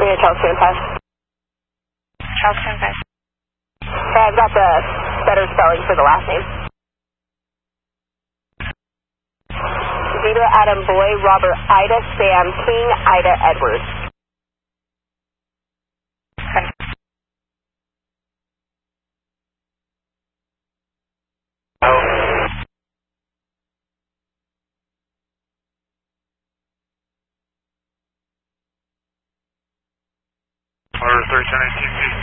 me a Charles 2-5. Charles 2-5. Okay, I've got the better spelling for the last name. Zeta Adam Boy, Robert Ida, Sam King, Ida Edwards. Okay. Order 3718